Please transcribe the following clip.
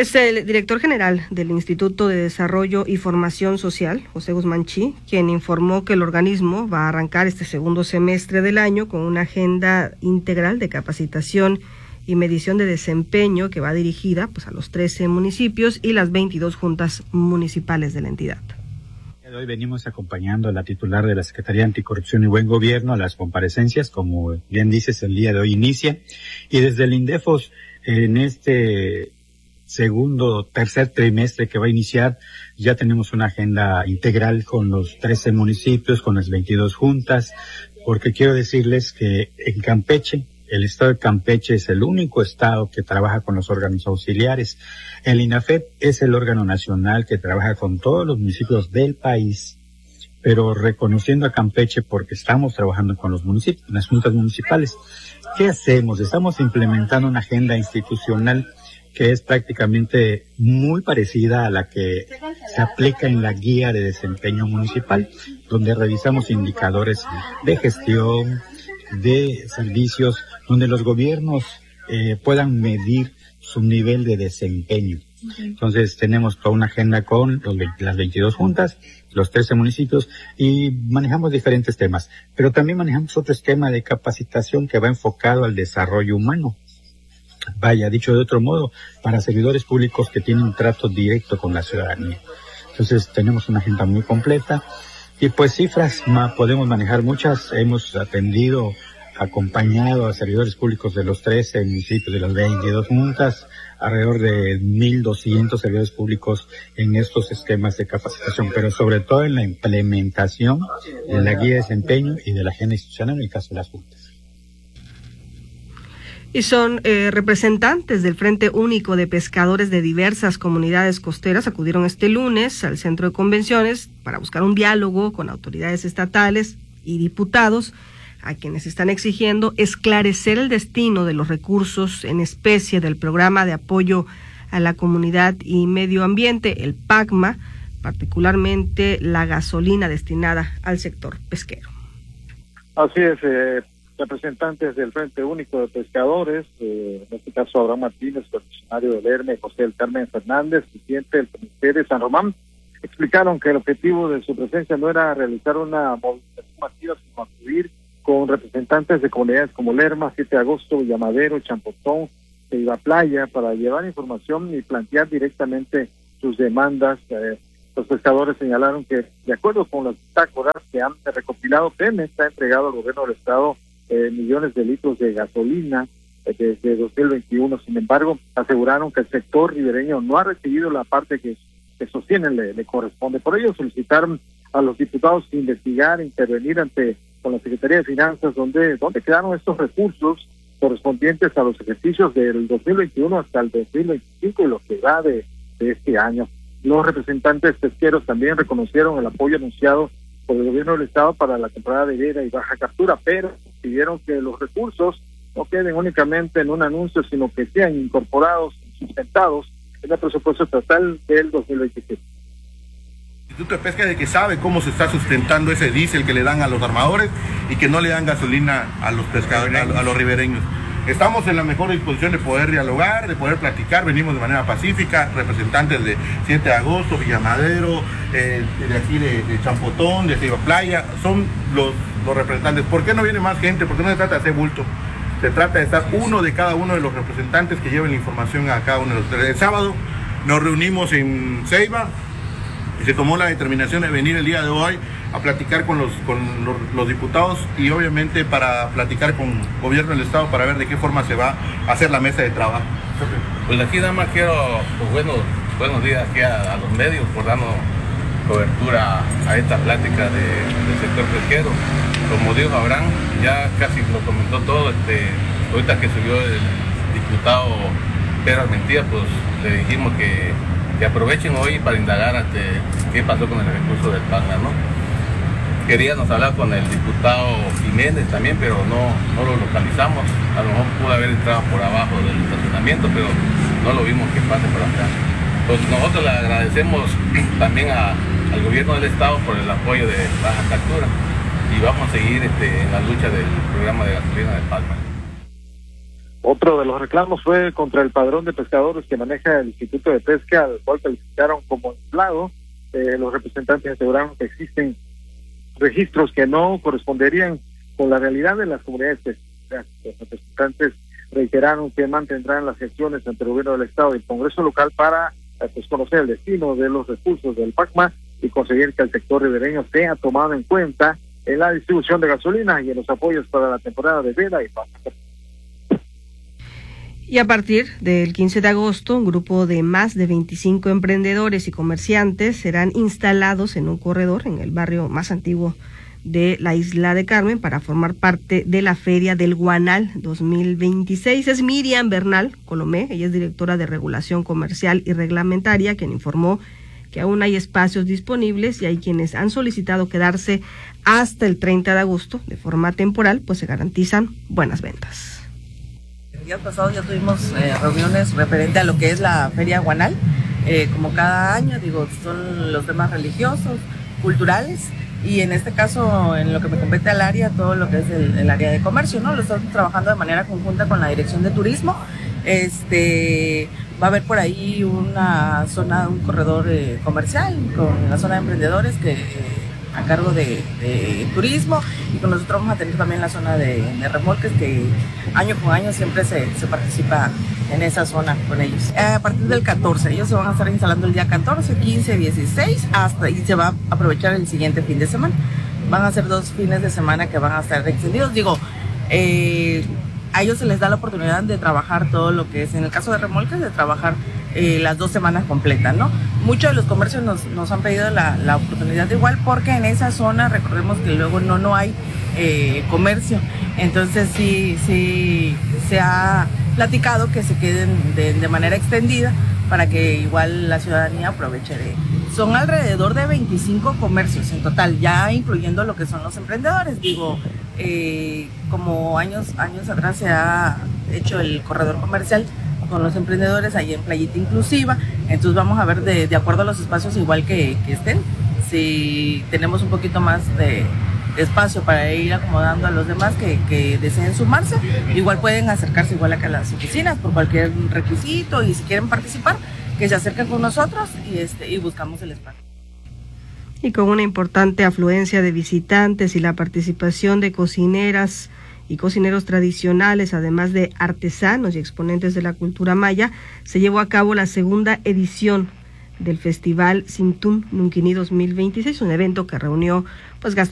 Es el director general del Instituto de Desarrollo y Formación Social, José Guzmán Chi, quien informó que el organismo va a arrancar este segundo semestre del año con una agenda integral de capacitación y medición de desempeño que va dirigida a los 13 municipios y las 22 juntas municipales de la entidad. Hoy venimos acompañando a la titular de la Secretaría Anticorrupción y Buen Gobierno a las comparecencias, como bien dices, el día de hoy inicia, y desde el INDEFOS en este tercer trimestre que va a iniciar, ya tenemos una agenda integral con los 13 municipios, con las 22 juntas, porque quiero decirles que en Campeche, el estado de Campeche es el único estado que trabaja con los órganos auxiliares. El INAFEP es el órgano nacional que trabaja con todos los municipios del país, pero reconociendo a Campeche porque estamos trabajando con los municipios, las juntas municipales. ¿Qué hacemos? Estamos implementando una agenda institucional que es prácticamente muy parecida a la que se aplica en la guía de desempeño municipal, donde revisamos indicadores de gestión, de servicios, donde los gobiernos puedan medir su nivel de desempeño. Entonces tenemos toda una agenda con las 22 juntas, los 13 municipios, y manejamos diferentes temas, pero también manejamos otro esquema de capacitación que va enfocado al desarrollo humano. Vaya, dicho de otro modo, para servidores públicos que tienen un trato directo con la ciudadanía. Entonces tenemos una agenda muy completa y pues cifras podemos manejar muchas. Hemos acompañado a servidores públicos de los 13 municipios de las 22 juntas, alrededor de 1,200 servidores públicos en estos esquemas de capacitación, pero sobre todo en la implementación de la guía de desempeño y de la agenda institucional en el caso de las juntas. Y son representantes del Frente Único de Pescadores de diversas comunidades costeras acudieron este lunes al centro de convenciones para buscar un diálogo con autoridades estatales y diputados a quienes están exigiendo esclarecer el destino de los recursos en especie del Programa de Apoyo a la Comunidad y Medio Ambiente, el PACMA, particularmente la gasolina destinada al sector pesquero. Así es, representantes del Frente Único de Pescadores, en este caso Abraham Martínez, funcionario del ERME, José del Carmen Fernández, presidente del Comité de San Román, explicaron que el objetivo de su presencia no era realizar una movilización masiva, sino acudir con representantes de comunidades como Lerma, 7 de agosto, Villamadero, Champotón, Ceiba Playa, para llevar información y plantear directamente sus demandas. Los pescadores señalaron que, de acuerdo con las bitácoras que han recopilado, PEMEX ha entregado al gobierno del estado millones de litros de gasolina desde 2021. Sin embargo, aseguraron que el sector ribereño no ha recibido la parte que sostienen le corresponde. Por ello solicitaron a los diputados investigar, intervenir con la Secretaría de Finanzas, donde quedaron estos recursos correspondientes a los ejercicios del 2021 hasta el 2025 y lo que va de este año. Los representantes pesqueros también reconocieron el apoyo anunciado por el gobierno del estado para la temporada de veda y baja captura, pero pidieron que los recursos no queden únicamente en un anuncio, sino que sean incorporados, sustentados en el presupuesto estatal del 2027. El Instituto de Pesca es el que sabe cómo se está sustentando ese diésel que le dan a los armadores y que no le dan gasolina a los pescadores, a los ribereños. Estamos en la mejor disposición de poder dialogar, de poder platicar, venimos de manera pacífica, representantes de 7 de agosto, Villamadero, de aquí de Champotón, de Ceiba Playa, son los representantes. ¿Por qué no viene más gente? Porque no se trata de hacer bulto, se trata de estar uno de cada uno de los representantes que lleven la información a cada uno de los tres. El sábado nos reunimos en Ceiba y se tomó la determinación de venir el día de hoy a platicar con los diputados y obviamente para platicar con el gobierno del estado para ver de qué forma se va a hacer la mesa de trabajo. Pues aquí nada más quiero, buenos días aquí a los medios por darnos cobertura a esta plática del sector pesquero. Como dijo Abraham, ya casi lo comentó todo, ahorita que subió el diputado Pedro Armentía, pues le dijimos que aprovechen hoy para indagar qué pasó con el recurso del PACMA, ¿no? Queríamos hablar con el diputado Jiménez también, pero no lo localizamos. A lo mejor pudo haber entrado por abajo del estacionamiento, pero no lo vimos que pase por acá. Pues nosotros le agradecemos también al gobierno del estado por el apoyo de baja captura y vamos a seguir en la lucha del programa de gasolina del PACMA. Otro de los reclamos fue contra el padrón de pescadores que maneja el Instituto de Pesca, al cual calificaron como inflado. Los representantes aseguraron que existen registros que no corresponderían con la realidad de las comunidades pesqueras. Los representantes reiteraron que mantendrán las gestiones ante el gobierno del Estado y el Congreso local para conocer el destino de los recursos del PACMA y conseguir que el sector ribereño sea tomado en cuenta en la distribución de gasolina y en los apoyos para la temporada de veda y pesca. Y a partir del 15 de agosto, un grupo de más de 25 emprendedores y comerciantes serán instalados en un corredor en el barrio más antiguo de la Isla de Carmen para formar parte de la Feria del Guanal 2026. Es Miriam Bernal Colomé, ella es directora de Regulación Comercial y Reglamentaria, quien informó que aún hay espacios disponibles y hay quienes han solicitado quedarse hasta el 30 de agosto de forma temporal, pues se garantizan buenas ventas. El día pasado ya tuvimos reuniones referente a lo que es la Feria Guanal, como cada año, son los temas religiosos, culturales, y en este caso, en lo que me compete al área, todo lo que es el área de comercio, ¿no? Lo estamos trabajando de manera conjunta con la Dirección de Turismo. Va a haber por ahí una zona, un corredor comercial con la zona de emprendedores a cargo de turismo, y con nosotros vamos a tener también la zona de remolques, que año con año siempre se participa en esa zona con ellos. A partir del 14, ellos se van a estar instalando el día 14, 15, 16, y se va a aprovechar el siguiente fin de semana. Van a ser 2 fines de semana que van a estar extendidos. A ellos se les da la oportunidad de trabajar todo lo que es, en el caso de remolques, de trabajar las 2 semanas completas, ¿no? Muchos de los comercios nos han pedido la oportunidad de igual, porque en esa zona, recordemos que luego no hay comercio. Entonces sí se ha platicado que se queden de manera extendida para que igual la ciudadanía aproveche Son alrededor de 25 comercios en total, ya incluyendo lo que son los emprendedores. Como años atrás se ha hecho el corredor comercial con los emprendedores ahí en Playita Inclusiva, entonces vamos a ver de acuerdo a los espacios igual que estén, si tenemos un poquito más de espacio para ir acomodando a los demás que deseen sumarse, igual pueden acercarse igual acá a las oficinas por cualquier requisito, y si quieren participar, que se acerquen con nosotros y buscamos el espacio. Y con una importante afluencia de visitantes y la participación de cocineras y cocineros tradicionales, además de artesanos y exponentes de la cultura maya, se llevó a cabo la segunda edición del Festival Sintún Nunquini 2026, un evento que reunió